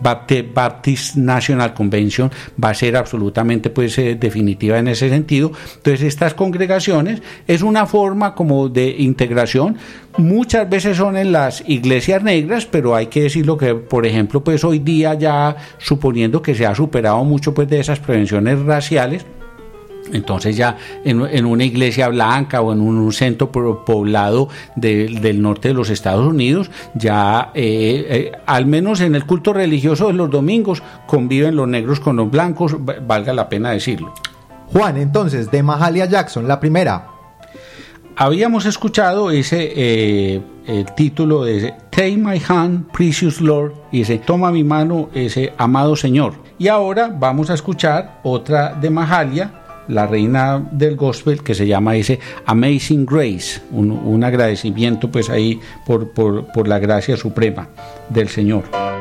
Baptist National Convention va a ser absolutamente pues definitiva en ese sentido. Entonces estas congregaciones es una forma como de integración. Muchas veces son en las iglesias negras, pero hay que decirlo que, por ejemplo, pues hoy día ya suponiendo que se ha superado mucho pues de esas prevenciones raciales, entonces ya en una iglesia blanca o en un centro poblado del norte de los Estados Unidos, ya al menos en el culto religioso de los domingos conviven los negros con los blancos, valga la pena decirlo. Juan, entonces, de Mahalia Jackson, la primera. Habíamos escuchado ese el título de Take My Hand, Precious Lord, y ese Toma mi mano, ese Amado Señor. Y ahora vamos a escuchar otra de Mahalia, la reina del gospel, que se llama ese Amazing Grace, un agradecimiento pues ahí por la gracia suprema del Señor.